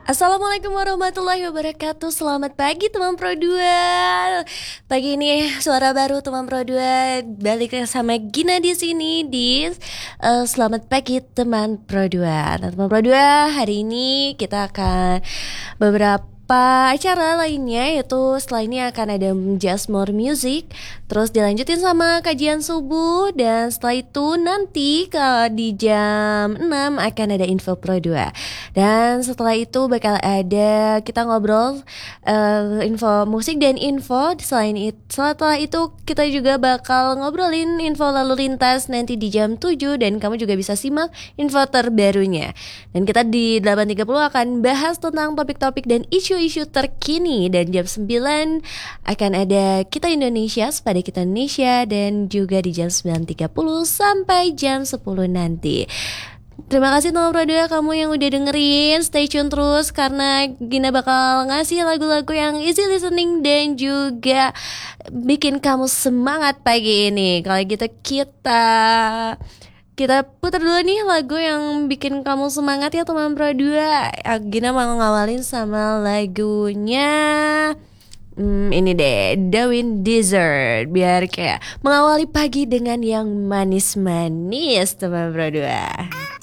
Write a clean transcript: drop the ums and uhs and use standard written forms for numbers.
Assalamualaikum warahmatullahi wabarakatuh. Selamat pagi teman Pro 2. Pagi ini suara baru teman Pro 2 balik sama Gina di sini di Selamat pagi teman Pro 2. Nah, teman Pro 2, hari ini kita akan beberapa acara lainnya, yaitu setelah ini akan ada Just More Music, terus dilanjutin sama kajian subuh, dan setelah itu nanti di jam 6 akan ada Info Pro 2. Dan setelah itu bakal ada kita ngobrol info musik dan info. Setelah itu kita juga bakal ngobrolin info lalu lintas nanti di jam 7, dan kamu juga bisa simak info terbarunya. Dan kita di 8.30 akan bahas tentang topik-topik dan isu-isu terkini, dan jam 9 akan ada Kita Indonesia, Sepada Kita Indonesia, dan juga di jam 9.30 sampai jam 10 nanti. Terima kasih teman Pro 2 kamu yang udah dengerin. Stay tune terus karena Gina bakal ngasih lagu-lagu yang easy listening dan juga bikin kamu semangat pagi ini. Kalau gitu kita putar dulu nih lagu yang bikin kamu semangat ya teman Pro 2. Gina mau ngawalin sama lagunya ini deh, Darwin Desert, biar kayak mengawali pagi dengan yang manis-manis teman Pro 2.